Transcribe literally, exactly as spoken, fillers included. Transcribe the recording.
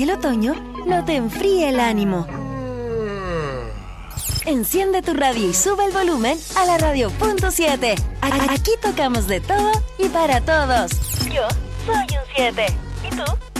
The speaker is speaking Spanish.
que el otoño no te enfríe el ánimo. Enciende tu radio y sube el volumen a la radio punto siete. Aquí tocamos de todo y para todos. Yo soy un siete. ¿Y tú?